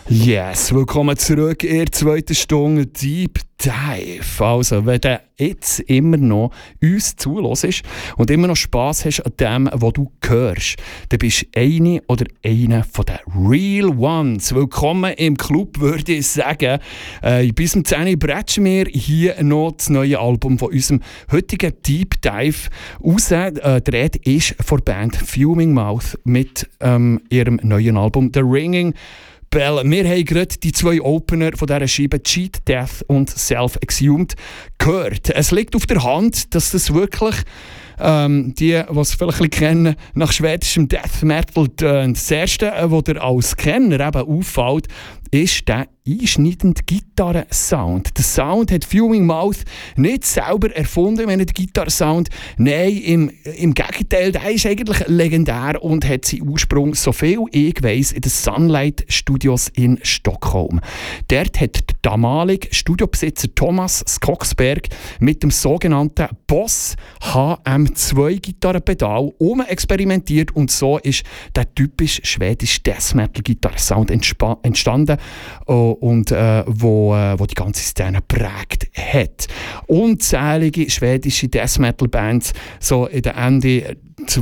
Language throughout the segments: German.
Yes, willkommen zurück in der zweiten Stunde Deep Dive. Also, wenn du jetzt immer noch uns zuhörst und immer noch Spass hast an dem, was du hörst, dann bist du eine oder einer von den Real Ones. Willkommen im Club, würde ich sagen. Bis zum 10 Uhr bretschen wir hier noch das neue Album von unserem heutigen Deep Dive raus. Die Rede ist von der Band Fuming Mouth mit ihrem neuen Album The Ringing Bell. Wir haben gerade die zwei Opener von dieser Scheibe Cheat Death und Self-Exhumed gehört. Es liegt auf der Hand, dass das wirklich die, die es vielleicht ein bisschen kennen, nach schwedischem Death Metal tönt. Das erste, was dir als Kenner eben auffällt, ist der einschneidende Gitarrensound. Der Sound hat Fuming Mouth nicht selber erfunden, wenn der Gitarrensound. Nein, im Gegenteil, der ist eigentlich legendär und hat seinen Ursprung, soviel ich weiss, in den Sunlight Studios in Stockholm. Dort hat der damalige Studiobesitzer Thomas Skogsberg mit dem sogenannten Boss HM2 Gitarrenpedal experimentiert und so ist der typisch schwedische Death Metal Gitarrensound entstanden. Und wo die ganze Szene prägt hat. Unzählige schwedische Death Metal Bands so in den Ende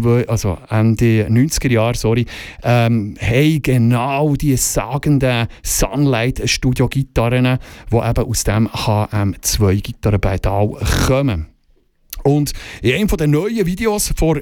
90er Jahre, haben genau die sagenden Sunlight Studio Gitarren, die eben aus dem HM2 Gitarrenpedal kommen. Und in einem der neuen Videos von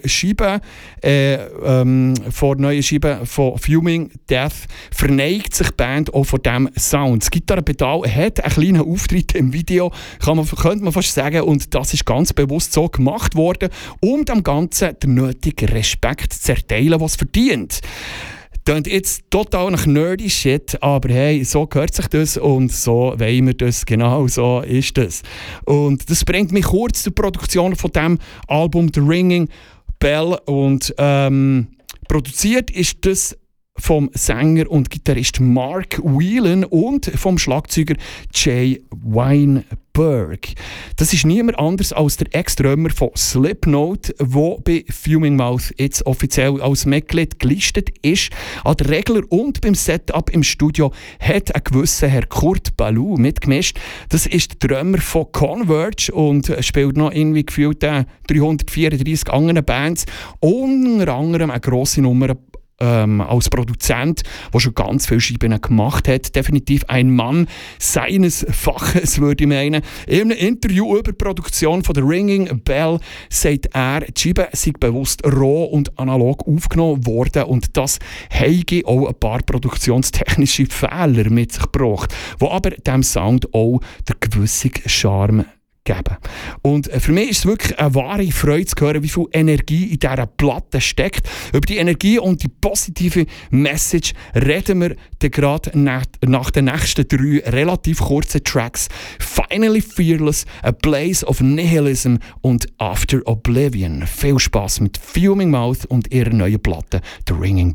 neuen Scheiben von Fuming Death verneigt sich die Band auch von diesem Sound. Das Gitarrenpedal hat einen kleinen Auftritt im Video, könnte man fast sagen, und das ist ganz bewusst so gemacht worden, um dem Ganzen den nötigen Respekt zu erteilen, was es verdient. Klingt jetzt total nach nerdy Shit, aber hey, so gehört sich das und so wollen wir das, genau so ist das. Und das bringt mich kurz zur Produktion von dem Album The Ringing Bell und produziert ist das vom Sänger und Gitarrist Mark Whelan und vom Schlagzeuger Jay Weinberg. Das ist niemand anders als der Ex-Drummer von Slipknot, der bei Fuming Mouth jetzt offiziell als Mitglied gelistet ist. An der Regler und beim Setup im Studio hat ein gewisser Herr Kurt Ballou mitgemischt. Das ist der Drummer von Converge und spielt noch irgendwie gefühlt 334 anderen Bands. Unter anderem eine grosse Nummer als Produzent, der schon ganz viele Scheiben gemacht hat. Definitiv ein Mann seines Faches, würde ich meinen. In einem Interview über die Produktion von The Ringing Bell sagt er, die Scheiben sei bewusst roh und analog aufgenommen worden und das habe auch ein paar produktionstechnische Fehler mit sich gebracht, die aber dem Sound auch den gewissen Charme geben. Und für mich ist es wirklich eine wahre Freude zu hören, wie viel Energie in dieser Platte steckt. Über die Energie und die positive Message reden wir dann gerade nach den nächsten 3 relativ kurzen Tracks. Finally Fearless, A Blaze of Nihilism und After Oblivion. Viel Spass mit Fuming Mouth und ihrer neuen Platte The Ringing